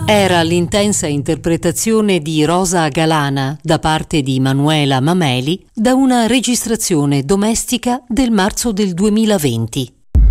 Era l'intensa interpretazione di Rosa Galana da parte di Manuela Mameli da una registrazione domestica del marzo del 2020.